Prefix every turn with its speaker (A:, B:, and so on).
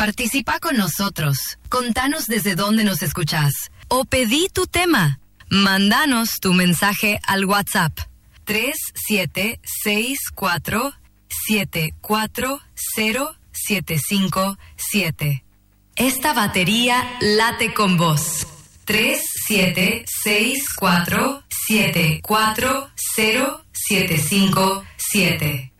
A: Participa con nosotros. Contanos desde dónde nos escuchás. O pedí tu tema. Mándanos tu mensaje al WhatsApp 3764740757. Esta batería late con vos. 3764740757.